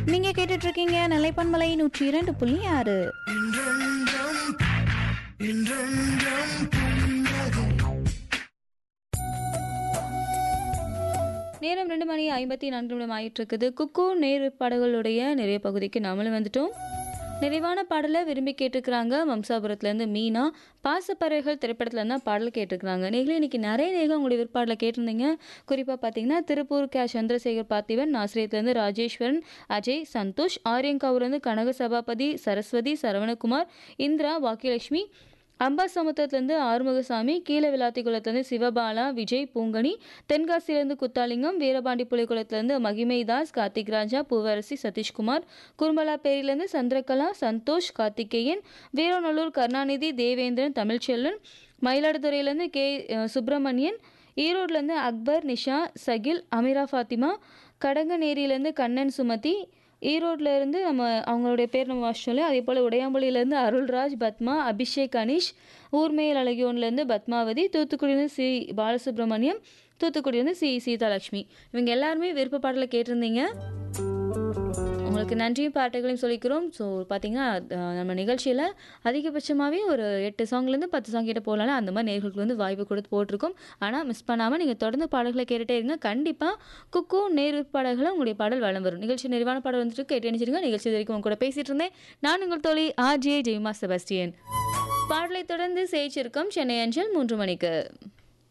நீங்க கேட்டுட்டு இருக்கீங்க நிலைப்பன்மலை 102.6. நேரம் 2:54 ஆயிட்டு இருக்குது. குக்கு நேரு பாடல்களுடைய நிறைய பகுதிக்கு நாமளும் வந்துட்டோம். நிறைவான பாடலை விரும்பி கேட்டுக்கிறாங்க வம்சாபுரத்துலேருந்து மீனா. பாசப்பறவைகள் திரைப்படத்துல இருந்தால் பாடல் கேட்டுக்கிறாங்க. நீங்களே இன்னைக்கு நிறைய நேரம் உங்களுடைய விற்பாடலை கேட்டிருந்தீங்க. குறிப்பாக பார்த்தீங்கன்னா திருப்பூர் கே சந்திரசேகர் பார்த்திவன், நாசிரியத்துலேருந்து ராஜேஸ்வரன், அஜய், சந்தோஷ், ஆரியங்காவூர்லேருந்து கனக சபாபதி, சரஸ்வதி, சரவணகுமார், இந்திரா, பாக்கியலட்சுமி, அம்பாசமுத்திரத்துலேருந்து ஆறுமுகசாமி, கீழே விளாத்திக்குளத்துலேருந்து சிவபாலா, விஜய், பூங்கனி, தென்காசியிலேருந்து குத்தாலிங்கம், வீரபாண்டி புலிக்குளத்துலேருந்து மகிமைதாஸ், கார்த்திக் ராஜா, பூவரசி, சதீஷ்குமார், குருமலாப்பேரியிலேருந்து சந்திரகலா, சந்தோஷ், கார்த்திகேயன், வீரநல்லூர் கருணாநிதி, தேவேந்திரன், தமிழ்ச்செல்வன், மயிலாடுதுறையிலேருந்து கே சுப்பிரமணியன், ஈரோட்லேருந்து அக்பர், நிஷா, சகில், அமீரா ஃபாத்திமா, கடங்கநேரியிலேருந்து கண்ணன், சுமதி, ஈரோட்ல இருந்து நம்ம அவங்களுடைய பேர் நம்ம வாசிச்சோம்ல. அதே போல் உடையாம்புலியிலேருந்து அருள்ராஜ், பத்மா, அபிஷேக், அனீஷ், ஊர்மேல் அழகியோன்லேருந்து பத்மாவதி, தூத்துக்குடியிலேருந்து சி பாலசுப்ரமணியம், தூத்துக்குடியிலேருந்து சி சீதாலட்சுமி. இவங்க எல்லாருமே விருப்ப பாடலை கேட்டிருந்தீங்க. உங்களுக்கு நன்றியும் பாட்டுகளையும் சொல்லிக்கிறோம். ஸோ பார்த்தீங்கன்னா நம்ம நிகழ்ச்சியில் அதிகபட்சமாகவே ஒரு 8 சாங்லேருந்து 10 சாங் கிட்ட போகலாம். அந்த மாதிரி நேர்களுக்கு வந்து வாய்ப்பு கொடுத்து போட்டிருக்கோம். ஆனால் மிஸ் பண்ணாமல் நீங்கள் தொடர்ந்து பாடல்களை கேட்டுகிட்டே இருங்க. கண்டிப்பாக குக்கு நேரு பாடல்களை உங்களுடைய பாடல் வளம் வரும். நிகழ்ச்சி நிறைவான பாடல் வந்துட்டு கேட்டு நினைச்சிருங்க. நிகழ்ச்சி வரைக்கும் உங்க கூட பேசிகிட்டு இருந்தேன் நான் உங்கள் தோழி RJ ஜெய்மா செபஸ்டியன். பாடலை தொடர்ந்து செய்திருக்கோம் சென்னை அஞ்சல் 3 மணிக்கு.